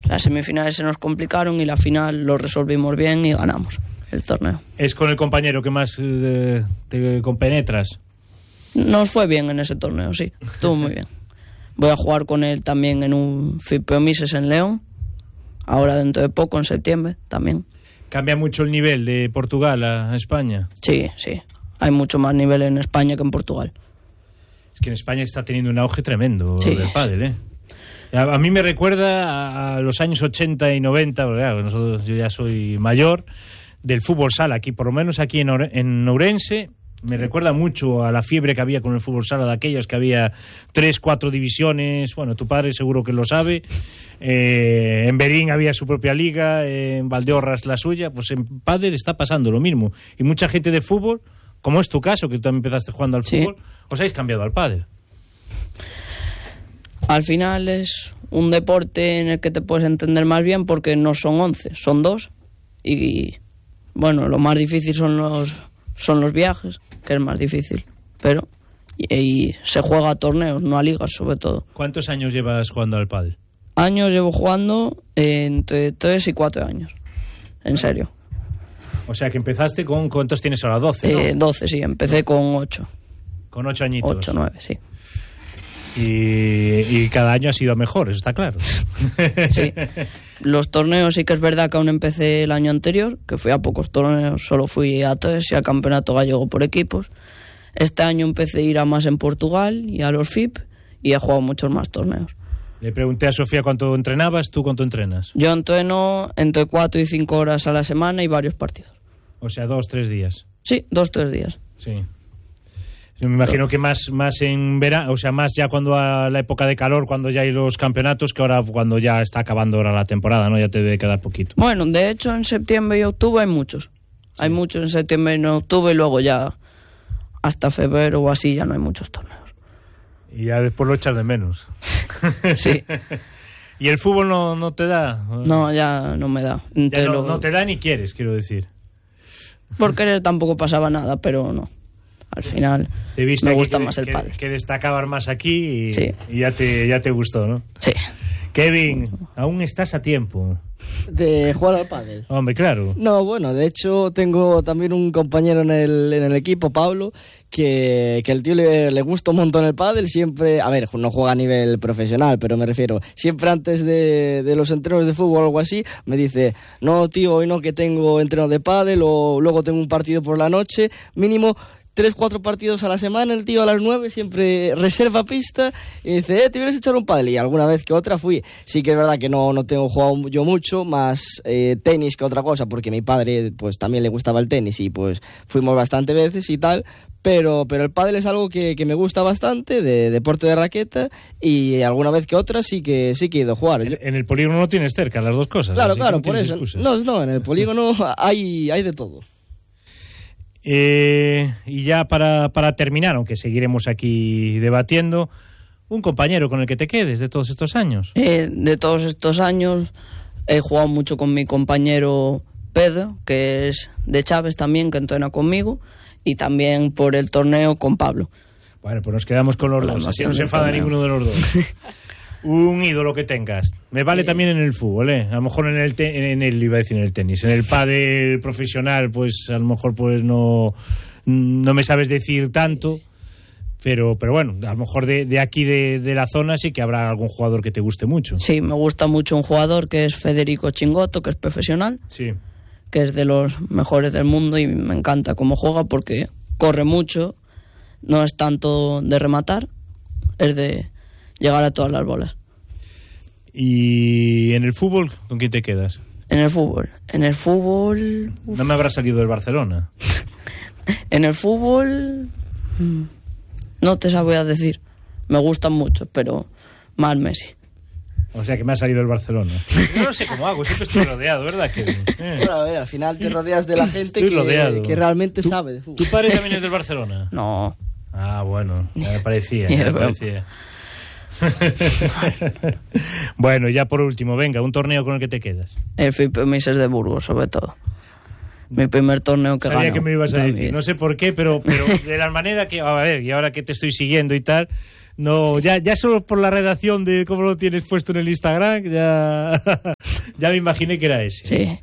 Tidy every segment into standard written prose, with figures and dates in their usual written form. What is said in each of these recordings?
Las semifinales se nos complicaron y la final lo resolvimos bien y ganamos el torneo. ¿Es con el compañero que más te compenetras? Nos fue bien en ese torneo, sí, estuvo muy bien. Voy a jugar con él también en un FIPO Mises en León, ahora dentro de poco, en septiembre también. ¿Cambia mucho el nivel de Portugal a España? Sí, hay mucho más nivel en España que en Portugal. Es que en España está teniendo un auge tremendo sí. del pádel, ¿eh? A mí me recuerda a los años 80 y 90, porque claro, yo ya soy mayor, del fútbol sala, aquí, por lo menos aquí en Ourense. Me recuerda mucho a la fiebre que había con el fútbol sala de aquellas, que había 3, 4 divisiones. Bueno, tu padre seguro que lo sabe. En Berín había su propia liga, en Valdeorras la suya. Pues en pádel está pasando lo mismo. Y mucha gente de fútbol, como es tu caso, que tú también empezaste jugando al fútbol, os habéis cambiado al pádel. Al final es un deporte en el que te puedes entender más bien porque no son 11, son 2. Y bueno, lo más difícil son los viajes, que es más difícil. Pero y se juega a torneos, no a ligas sobre todo. ¿Cuántos años llevas jugando al pádel? Años llevo jugando entre 3 y 4 años. En serio. O sea que empezaste con... ¿Cuántos tienes ahora? 12, ¿no? 12, sí. Empecé con 8. Con 8 añitos. 8, 9, sí. Y cada año ha sido mejor, eso está claro. Sí. Los torneos sí que es verdad que aún empecé el año anterior, que fui a pocos torneos, solo fui a 3 y al campeonato gallego por equipos. Este año empecé a ir a más en Portugal y a los FIP y he jugado muchos más torneos. Le pregunté a Sofía cuánto entrenabas, ¿tú cuánto entrenas? Yo entreno entre 4 y 5 horas a la semana y varios partidos. O sea, 2, 3 días. Sí, 2, 3 días. Sí. Yo me imagino que más en verano, o sea, más ya cuando a la época de calor, cuando ya hay los campeonatos, que ahora cuando ya está acabando ahora la temporada, ¿no? Ya te debe quedar poquito. Bueno, de hecho en septiembre y octubre hay muchos. Sí. Hay muchos en septiembre y en octubre y luego ya hasta febrero o así ya no hay muchos torneos. Y ya después lo echas de menos. Sí. ¿Y el fútbol no te da? No, ya no me da. Ya no te da ni quieres, quiero decir. Por querer tampoco pasaba nada, pero no. Al final me gusta más el pádel. Que destacabas más aquí sí. Y ya te gustó, ¿no? Sí. Kevin, aún estás a tiempo de jugar al pádel. Hombre, claro. No, bueno, de hecho tengo también un compañero en el equipo, Pablo, que el tío le gusta un montón el pádel. Siempre, a ver, no juega a nivel profesional, pero me refiero, siempre antes de los entrenos de fútbol o algo así, me dice, no tío, hoy no, que tengo entreno de pádel, o luego tengo un partido por la noche, mínimo 3-4 partidos a la semana. El tío a las 9 siempre reserva pista y dice, te vienes a echar un pádel. Y alguna vez que otra fui. Sí que es verdad que no tengo jugado yo mucho, más tenis que otra cosa, porque mi padre pues también le gustaba el tenis y pues fuimos bastante veces y tal. Pero el pádel es algo que me gusta bastante, de deporte de raqueta, y alguna vez que otra sí que he ido a jugar. En el polígono no tienes cerca las dos cosas. Claro, no por eso. No, en el polígono hay de todo. Y ya para terminar, aunque seguiremos aquí debatiendo, un compañero con el que te quedes de todos estos años. De todos estos años he jugado mucho con mi compañero Pedro, que es de Chávez también, que entrena conmigo, y también por el torneo con Pablo. Bueno, pues nos quedamos con los dos, así no se enfada ninguno de los dos. Un ídolo que tengas. Me vale también en el fútbol, ¿eh? A lo mejor iba a decir en el tenis. En el pádel profesional, pues a lo mejor pues no me sabes decir tanto, pero bueno, a lo mejor de aquí de la zona sí que habrá algún jugador que te guste mucho. Sí, me gusta mucho un jugador que es Federico Chingotto, que es profesional. Sí. Que es de los mejores del mundo y me encanta cómo juega porque corre mucho, no es tanto de rematar, es de llegar a todas las bolas. ¿Y en el fútbol con quién te quedas? En el fútbol... No me habrá salido del Barcelona. En el fútbol... No te sabría decir. Me gustan mucho, pero más Messi. O sea que me ha salido el Barcelona. Yo no sé cómo hago, siempre estoy rodeado, ¿verdad? Bueno, a ver, al final te rodeas de la gente que realmente sabe de fútbol. ¿Tu padre también es del Barcelona? No. Ah, bueno, ya me parecía. Bueno, ya por último, venga, un torneo con el que te quedas. El FIP Mises de Burgos, sobre todo. Mi primer torneo que gané. Sabía que me ibas a decir, no sé por qué, pero de la manera que, a ver, y ahora que te estoy siguiendo y tal, No, ya solo por la redacción de cómo lo tienes puesto en el Instagram, ya me imaginé que era ese. Sí.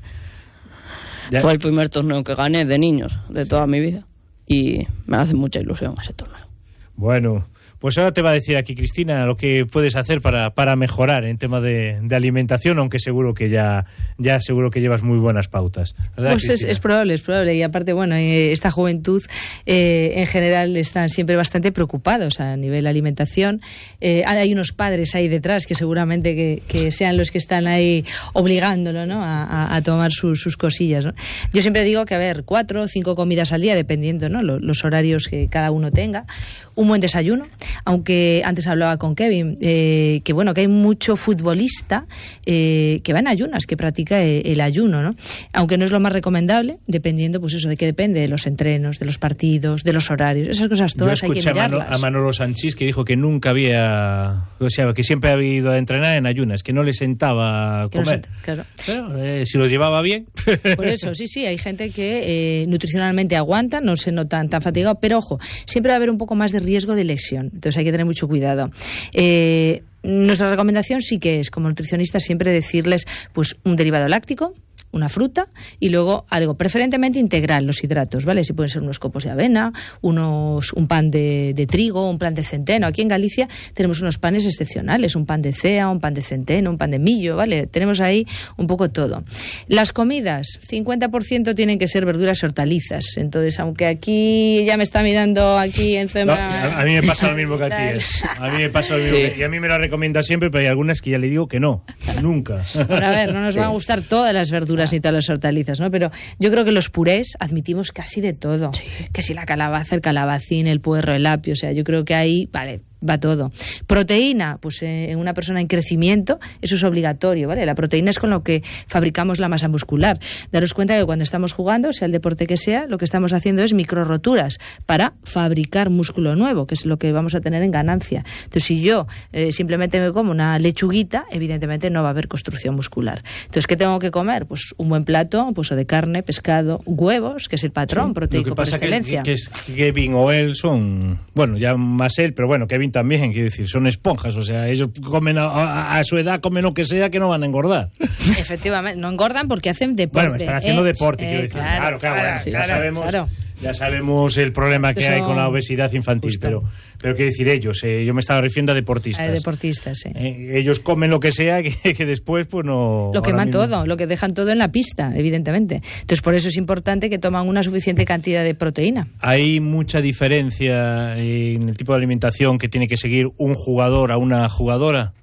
Ya. Fue el primer torneo que gané de niños de toda mi vida y me hace mucha ilusión ese torneo. Bueno, pues ahora te va a decir aquí Cristina lo que puedes hacer para mejorar en tema de alimentación, aunque seguro que ya seguro que llevas muy buenas pautas. Pues es probable. Y aparte, bueno, esta juventud en general están siempre bastante preocupados a nivel alimentación. Hay unos padres ahí detrás que seguramente que sean los que están ahí obligándolo, ¿no?, a tomar sus cosillas, ¿no? Yo siempre digo que, 4 o 5 comidas al día, dependiendo, ¿no?, los horarios que cada uno tenga. Un buen desayuno, aunque antes hablaba con Kevin, que bueno, que hay mucho futbolista que va en ayunas, que practica el ayuno, ¿no? Aunque no es lo más recomendable, dependiendo, pues eso, de qué depende, de los entrenos, de los partidos, de los horarios, esas cosas todas hay que mirarlas. Yo escuché a Manolo Sanchís que dijo que nunca había, o sea, que siempre había ido a entrenar en ayunas, que no le sentaba comer. Claro. Pero si lo llevaba bien. Por eso, sí, hay gente que nutricionalmente aguanta, no se notan tan fatigados, pero ojo, siempre va a haber un poco más de riesgo de lesión, entonces hay que tener mucho cuidado. Nuestra recomendación sí que es, como nutricionistas, siempre decirles pues un derivado láctico, una fruta y luego algo preferentemente integral, los hidratos, ¿vale? Si pueden ser unos copos de avena, un pan de trigo, un pan de centeno. Aquí en Galicia tenemos unos panes excepcionales, un pan de cea, un pan de centeno, un pan de millo, ¿vale? Tenemos ahí un poco todo. Las comidas, 50% tienen que ser verduras y hortalizas. Entonces, aunque aquí ya me está mirando aquí encima... No, a mí me pasa lo mismo que a ti. A mí me pasa lo mismo. Sí. Y a mí me lo recomienda siempre, pero hay algunas que ya le digo que no, nunca. Bueno, no nos van a gustar todas las verduras y todas las hortalizas, ¿no? Pero yo creo que los purés admitimos casi de todo. Sí. Que si la calabaza, el calabacín, el puerro, el apio, o sea, yo creo que ahí, vale, va todo. Proteína, pues en una persona en crecimiento, eso es obligatorio, ¿vale? La proteína es con lo que fabricamos la masa muscular. Daros cuenta que cuando estamos jugando, sea el deporte que sea, lo que estamos haciendo es microroturas para fabricar músculo nuevo, que es lo que vamos a tener en ganancia. Entonces, si yo simplemente me como una lechuguita, evidentemente no va a haber construcción muscular. Entonces, ¿qué tengo que comer? Pues un buen plato, pues o de carne, pescado, huevos, que es el patrón proteico por excelencia. Que Kevin o él son, bueno, ya más él, pero bueno, Kevin también, quiero decir, son esponjas, o sea, ellos comen a su edad, comen lo que sea, que no van a engordar. Efectivamente, no engordan porque hacen deporte. Bueno, están haciendo deporte, quiero decir. Claro, bueno, sí, ya sabemos el problema que hay con la obesidad infantil, pero quiero decir ellos, yo me estaba refiriendo a deportistas. A deportistas, sí. Ellos comen lo que sea, que después pues no... Lo queman todo, lo que dejan todo en la pista, evidentemente. Entonces por eso es importante que toman una suficiente cantidad de proteína. Hay mucha diferencia en el tipo de alimentación que tiene que seguir un jugador a una jugadora.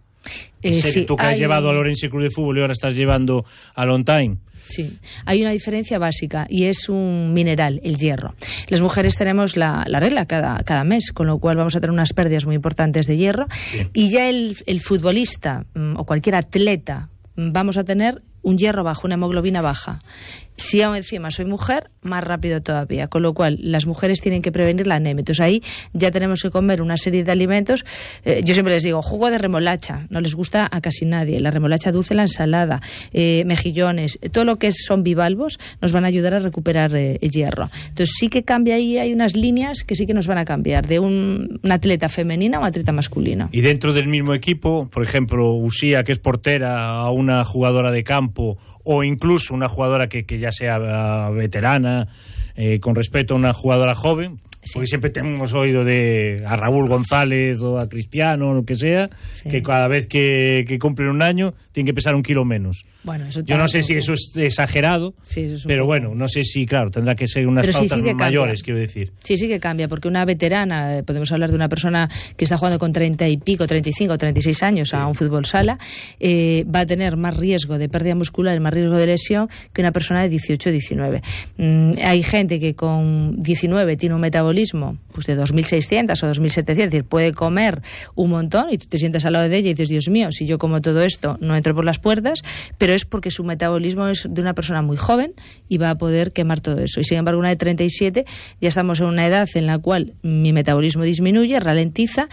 Sí, tú que has llevado al Orense Club de Fútbol y ahora estás llevando al On Time. Sí, hay una diferencia básica y es un mineral, el hierro. Las mujeres tenemos la regla cada mes, con lo cual vamos a tener unas pérdidas muy importantes de hierro. Sí. Y ya el futbolista o cualquier atleta vamos a tener un hierro bajo, una hemoglobina baja. Si aún encima soy mujer, más rápido todavía. Con lo cual, las mujeres tienen que prevenir la anemia. Entonces ahí ya tenemos que comer una serie de alimentos. Yo siempre les digo, jugo de remolacha. No les gusta a casi nadie. La remolacha dulce, la ensalada, mejillones, todo lo que son bivalvos nos van a ayudar a recuperar el hierro. Entonces sí que cambia ahí, hay unas líneas que sí que nos van a cambiar, de una atleta femenina a un atleta masculino. Y dentro del mismo equipo, por ejemplo, Usía, que es portera, a una jugadora de campo, o incluso una jugadora que ya sea veterana, con respecto a una jugadora joven, sí. Porque siempre tenemos oído a Raúl González o a Cristiano, lo que sea, sí. Que cada vez que cumplen un año tienen que pesar 1 kilo menos. Bueno, eso yo no sé si eso es exagerado, sí, eso es pero bueno, no sé si, claro, tendrá que ser unas pautas mayores, quiero decir. Sí que cambia, porque una veterana, podemos hablar de una persona que está jugando con 30 y pico, 35, 36 años a un fútbol sala, va a tener más riesgo de pérdida muscular y más riesgo de lesión que una persona de 18, 19. Hay gente que con 19 tiene un metabolismo pues de 2.600 o 2.700, es decir, puede comer un montón y tú te sientas al lado de ella y dices, Dios mío, si yo como todo esto no entro por las puertas, pero es porque su metabolismo es de una persona muy joven y va a poder quemar todo eso. Y sin embargo, una de 37, ya estamos en una edad en la cual mi metabolismo disminuye, ralentiza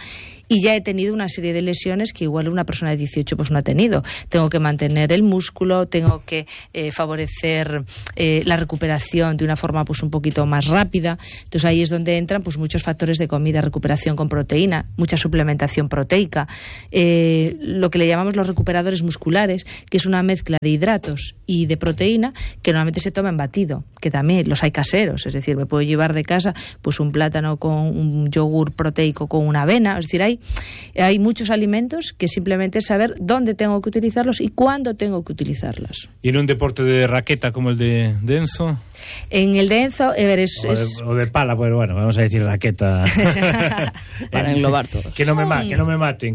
Y ya he tenido una serie de lesiones que igual una persona de 18 pues no ha tenido. Tengo que mantener el músculo, tengo que favorecer la recuperación de una forma pues un poquito más rápida. Entonces ahí es donde entran pues muchos factores de comida, recuperación con proteína, mucha suplementación proteica, lo que le llamamos los recuperadores musculares, que es una mezcla de hidratos y de proteína que normalmente se toma en batido, que también los hay caseros, es decir, me puedo llevar de casa pues un plátano con un yogur proteico con una avena, es decir, hay muchos alimentos que simplemente es saber dónde tengo que utilizarlos y cuándo tengo que utilizarlos. ¿Y en un deporte de raqueta como el de Enzo? En el de Enzo, o de pala, pues bueno, vamos a decir raqueta. Para englobar todo. Que no me maten,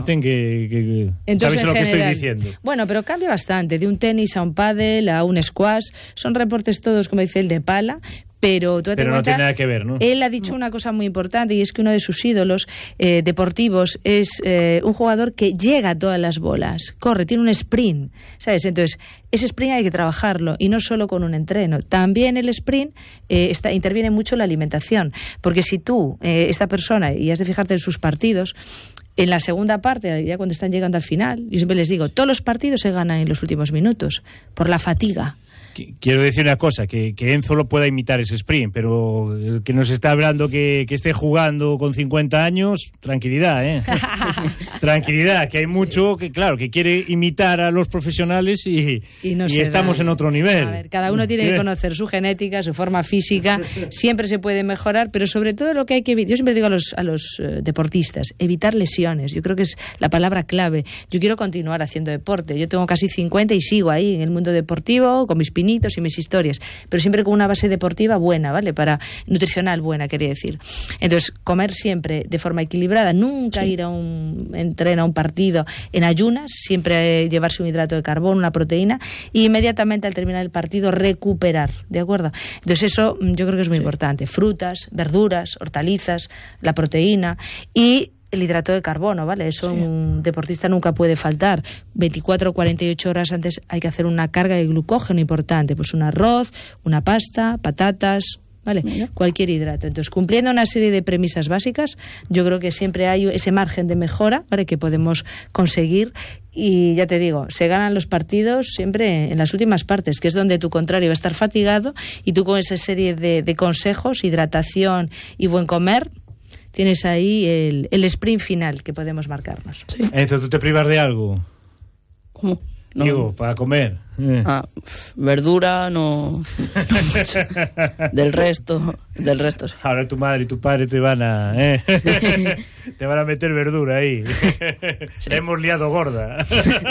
que entonces, ¿sabéis lo que estoy diciendo? Bueno, pero cambia bastante, de un tenis a un pádel, a un squash, son reportes todos, como dice el de pala, pero no tiene nada que ver, ¿no? Él ha dicho una cosa muy importante, y es que uno de sus ídolos deportivos es un jugador que llega a todas las bolas, corre, tiene un sprint, ¿sabes? Entonces, ese sprint hay que trabajarlo, y no solo con un entreno. También el sprint interviene mucho en la alimentación, porque si tú, esta persona, y has de fijarte en sus partidos, en la segunda parte, ya cuando están llegando al final, yo siempre les digo, todos los partidos se ganan en los últimos minutos, por la fatiga. Quiero decir una cosa, que Enzo lo pueda imitar ese sprint, pero el que nos está hablando que esté jugando con 50 años, tranquilidad, ¿eh? Tranquilidad, que hay mucho que, claro, que quiere imitar a los profesionales y estamos en otro nivel. A ver, cada uno tiene que conocer su genética, su forma física, siempre se puede mejorar, pero sobre todo lo que hay que evitar, yo siempre digo a los deportistas, evitar lesiones, yo creo que es la palabra clave. Yo quiero continuar haciendo deporte, yo tengo casi 50 y sigo ahí en el mundo deportivo, con mis pinitos y mis historias, pero siempre con una base deportiva buena, ¿vale? Nutricional buena, quería decir. Entonces, comer siempre de forma equilibrada, nunca ir a un entreno, a un partido en ayunas, siempre llevarse un hidrato de carbono, una proteína, y inmediatamente al terminar el partido recuperar, ¿de acuerdo? Entonces eso yo creo que es muy importante. Frutas, verduras, hortalizas, la proteína y el hidrato de carbono, ¿vale? Eso un deportista nunca puede faltar. 24 o 48 horas antes hay que hacer una carga de glucógeno importante, pues un arroz, una pasta, patatas, ¿vale? Cualquier hidrato. Entonces, cumpliendo una serie de premisas básicas, yo creo que siempre hay ese margen de mejora, ¿vale? Que podemos conseguir. Y ya te digo, se ganan los partidos siempre en las últimas partes, que es donde tu contrario va a estar fatigado, y tú con esa serie de consejos, hidratación y buen comer, tienes ahí el sprint final que podemos marcarnos. Sí. Enzo, ¿tú te privas de algo? ¿Cómo? No. Digo, para comer. Verdura, no. Del resto. Ahora tu madre y tu padre te van a... te van a meter verdura ahí. Sí. La hemos liado gorda.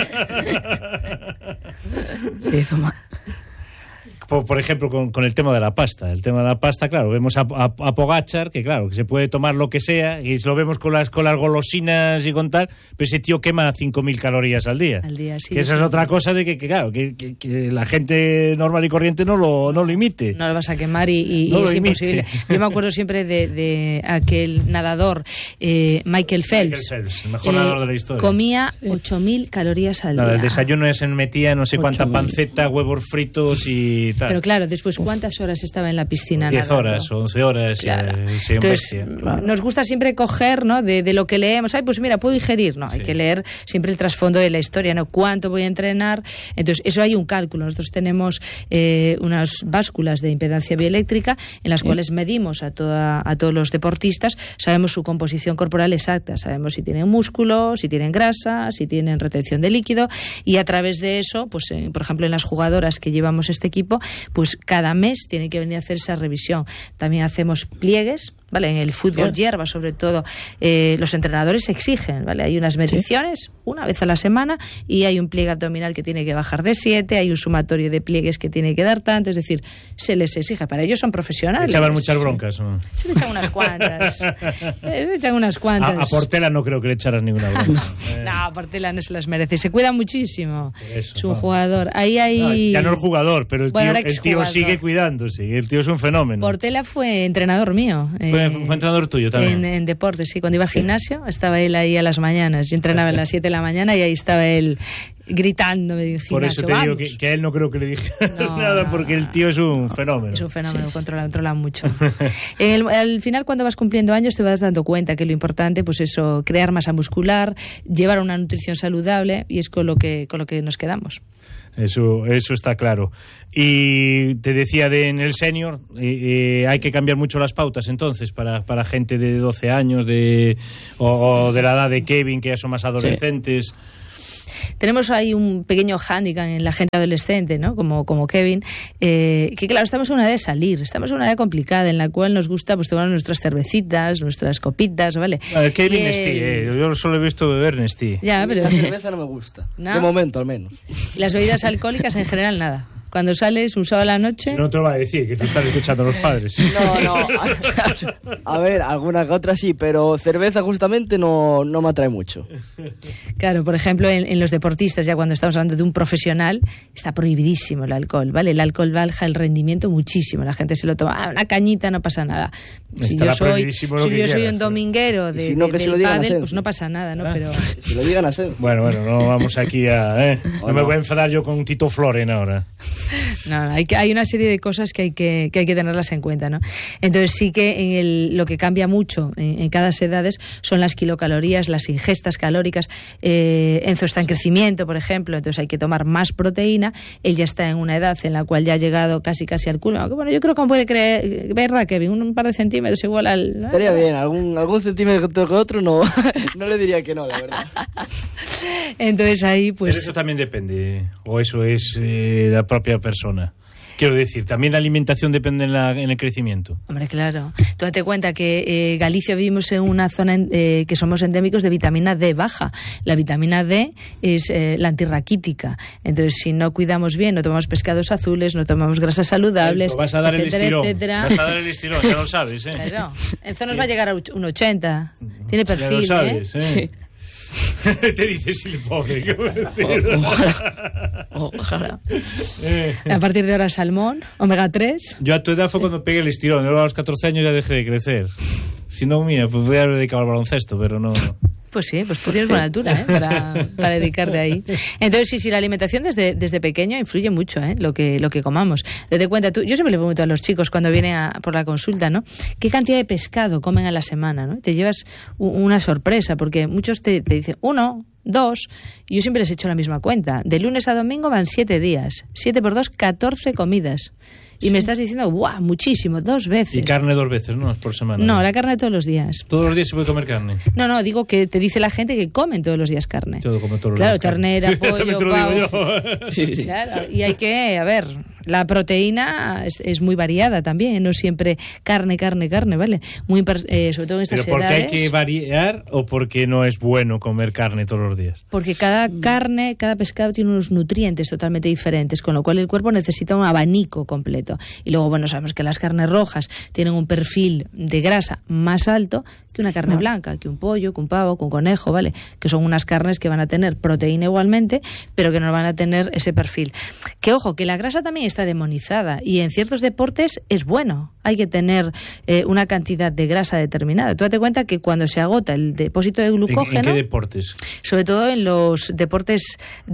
Se hizo mal. Por ejemplo, con el tema de la pasta. El tema de la pasta, claro, vemos a Pogačar, que claro, que se puede tomar lo que sea, y lo vemos con las golosinas y con tal, pero ese tío quema 5.000 calorías al día. Al día, sí. Que esa es otra cosa de que claro, que la gente normal y corriente no lo imite. No lo vas a quemar y no es imposible. Yo me acuerdo siempre de aquel nadador, Michael Phelps. El mejor nadador de la historia. Comía 8.000 calorías al día. El desayuno se metía no sé cuánta 8.000. panceta, huevos fritos y... Pero claro, después, ¿cuántas horas estaba en la piscina? 10 horas o 11 horas. Claro. Entonces, nos gusta siempre coger, ¿no? De lo que leemos. Ay, pues mira, puedo ingerir. No, hay que leer siempre el trasfondo de la historia, ¿no? ¿Cuánto voy a entrenar? Entonces, eso hay un cálculo. Nosotros tenemos unas básculas de impedancia bioeléctrica en las cuales medimos a todos los deportistas. Sabemos su composición corporal exacta. Sabemos si tienen músculo, si tienen grasa, si tienen retención de líquido. Y a través de eso, pues, por ejemplo, en las jugadoras que llevamos este equipo, pues cada mes tiene que venir a hacer esa revisión. También hacemos pliegues, ¿vale? En el fútbol hierba, sobre todo, los entrenadores exigen, ¿vale? Hay unas mediciones una vez a la semana y hay un pliegue abdominal que tiene que bajar de 7, hay un sumatorio de pliegues que tiene que dar tanto, es decir, se les exige. Para ellos son profesionales. ¿Echaban muchas broncas o no? Se le echan unas cuantas. Se echan unas cuantas. A Portela no creo que le echaras ninguna bronca. No, a Portela no se las merece. Se cuida muchísimo. Eso, es un jugador. Ahí hay... ya no el jugador, pero el bueno, tío sigue cuidándose. El tío es un fenómeno. Portela fue entrenador mío. fue entrenador tuyo también. En deportes, sí. Cuando iba al gimnasio, estaba él ahí a las mañanas. Yo entrenaba a las 7 de la mañana y ahí estaba él gritándome del gimnasio. Por eso te digo que a él no creo que le dijeras nada, porque el tío es un fenómeno. Es un fenómeno, controla mucho. Al final, cuando vas cumpliendo años, te vas dando cuenta que lo importante, pues eso, crear masa muscular, llevar una nutrición saludable, y es con lo que nos quedamos. Eso está claro. Y te decía en el senior, hay que cambiar mucho las pautas entonces para gente de 12 años o de la edad de Kevin, que ya son más adolescentes. Sí. Tenemos ahí un pequeño hándicap en la gente adolescente, ¿no? Como Kevin, que claro, estamos en una edad de salir, estamos en una edad complicada en la cual nos gusta pues tomar nuestras cervecitas, nuestras copitas, ¿vale? Kevin Nestí, yo solo he visto beber Nestí. Ya, pero la cerveza no me gusta, ¿no? De momento al menos. Y las bebidas alcohólicas en general nada. Cuando sales un sábado a la noche... No te lo va a decir, que te están escuchando los padres. No. A ver, alguna que otra sí, pero cerveza justamente no me atrae mucho. Claro, por ejemplo, en los deportistas, ya cuando estamos hablando de un profesional, está prohibidísimo el alcohol, ¿vale? El alcohol baja el rendimiento muchísimo. La gente se lo toma, una cañita, no pasa nada. Si yo soy un dominguero del pádel, pues no pasa nada, ¿no? Pero... Si lo digan a ser. Bueno, no vamos aquí a... No me voy a enfadar yo con Tito Floren ahora. No, hay una serie de cosas que hay que tenerlas en cuenta, ¿no? Entonces sí que lo que cambia mucho en cada edades son las kilocalorías, las ingestas calóricas. Enzo está en crecimiento, por ejemplo, entonces hay que tomar más proteína. Él ya está en una edad en la cual ya ha llegado casi al culo. Aunque bueno, yo creo que puede creer, ¿verdad, Kevin? Un par de centímetros igual al... Estaría bien, algún centímetro que otro no le diría que no, la verdad. Entonces ahí pues... Pero eso también depende, o eso es la propia persona. Quiero decir, también la alimentación depende en el crecimiento. Hombre, claro. Tú date cuenta que Galicia vivimos en una zona que somos endémicos de vitamina D baja. La vitamina D es la antirraquítica. Entonces, si no cuidamos bien, no tomamos pescados azules, no tomamos grasas saludables, vas a dar etcétera, etcétera. Vas a dar el estirón, ya lo sabes, ¿eh? Claro. Enzo nos va a llegar a un 80. Tiene perfil, ya lo sabes, ¿eh? Sí. Te dices el pobre. Ojalá. A partir de ahora salmón, omega 3. Yo a tu edad fue cuando pegué el estirón. Yo a los 14 años ya dejé de crecer. Si no, mira, pues voy a dedicar al baloncesto, pero no... Pues sí, pues tú tienes buena altura, ¿eh? para dedicarte ahí. Entonces, sí, la alimentación desde pequeño influye mucho, ¿eh? Lo que comamos. Date cuenta, yo siempre le pregunto a los chicos cuando vienen por la consulta, ¿no? ¿Qué cantidad de pescado comen a la semana, ¿no? Te llevas una sorpresa, porque muchos te dicen 1, 2, y yo siempre les echo la misma cuenta. De lunes a domingo van 7 días. 7 por 2, 14 comidas. Y me estás diciendo, ¡guau! Muchísimo, 2 veces. Y carne 2 veces, ¿no? Por semana. No, la carne todos los días. ¿Todos los días se puede comer carne? No, digo que te dice la gente que comen todos los días carne. Yo como todos los días. Claro, ternera, pollo, pavo. Sí. Claro, y hay que, a ver, la proteína es muy variada también, no siempre carne, ¿vale? Sobre todo en estas edades. ¿Pero porque hay que variar o porque no es bueno comer carne todos los días? Porque cada carne, cada pescado tiene unos nutrientes totalmente diferentes, con lo cual el cuerpo necesita un abanico completo. Y luego, bueno, sabemos que las carnes rojas tienen un perfil de grasa más alto que una carne blanca, que un pollo, que un pavo, que un conejo, ¿vale? Que son unas carnes que van a tener proteína igualmente, pero que no van a tener ese perfil. Que ojo, que la grasa también está demonizada y en ciertos deportes es bueno. Hay que tener una cantidad de grasa determinada. Tú date cuenta que cuando se agota el depósito de glucógeno... ¿En qué deportes? Sobre todo en los deportes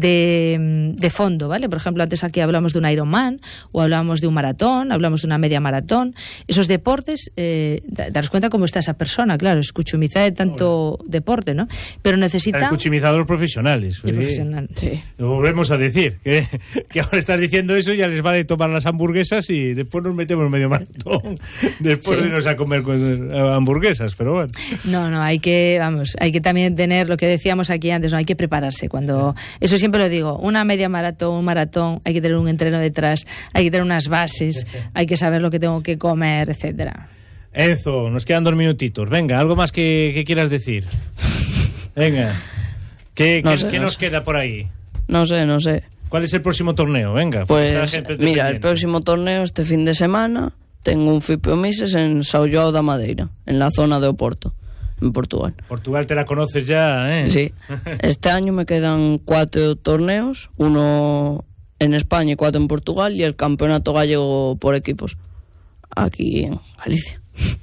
de fondo, ¿vale? Por ejemplo, antes aquí hablamos de un Ironman o hablamos de un maratón, hablamos de una media maratón. Esos deportes, daros cuenta cómo está esa persona, claro, es cuchumizada de tanto deporte, ¿no? Pero necesita... El cuchumizador profesionales. Profesional, sí. Lo volvemos a decir, que ahora estás diciendo eso y ya les vale tomar las hamburguesas y después nos metemos medio maratón después de irnos a comer hamburguesas, pero bueno. No, hay que también tener lo que decíamos aquí antes, no hay que prepararse. Eso siempre lo digo, una media maratón, un maratón, hay que tener un entreno detrás, hay que tener unas bases, hay que saber lo que tengo que comer, etcétera. Enzo, nos quedan 2 minutitos. Venga, algo más que quieras decir. Venga. ¿Qué nos queda por ahí? No sé. ¿Cuál es el próximo torneo? Venga. Pues mira, el próximo torneo este fin de semana tengo un FIPO Mises en São João da Madeira, en la zona de Oporto, en Portugal. Portugal te la conoces ya, ¿eh? Sí. Este año me quedan 4 torneos, 1 en España y 4 en Portugal, y el campeonato gallego por equipos aquí en Galicia.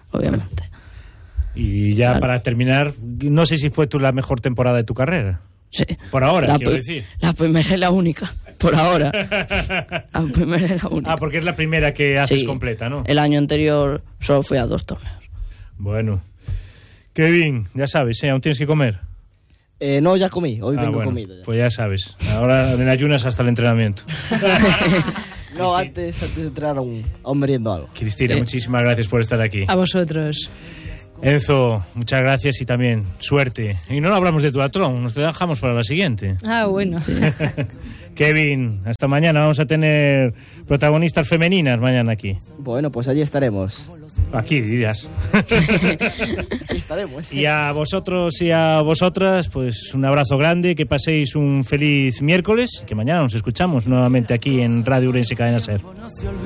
obviamente. Y ya Claro. para terminar, no sé si fue la mejor temporada de tu carrera. Sí. Por ahora, La quiero pri- decir. La primera y la única, por ahora. La primera y la única. Ah, porque es la primera que haces Sí. completa, ¿no? El año anterior solo fui a 2 torneos. Bueno. Kevin, ya sabes, aún tienes que comer. No, ya comí, hoy vengo bueno, comido. Ya. pues ya sabes. Ahora en ayunas hasta el entrenamiento. No, antes de entrar a un meriendo algo. Cristina, muchísimas gracias por estar aquí. A vosotros. Enzo, muchas gracias y también suerte. Y no hablamos de duatlón, nos te dejamos para la siguiente. Ah, bueno. Kevin, hasta mañana. Vamos a tener protagonistas femeninas mañana aquí. Bueno, pues allí estaremos. Aquí, dirías. Aquí estaremos. Y a vosotros y a vosotras, pues un abrazo grande, que paséis un feliz miércoles, que mañana nos escuchamos nuevamente aquí en Radio Ourense Cadena Ser.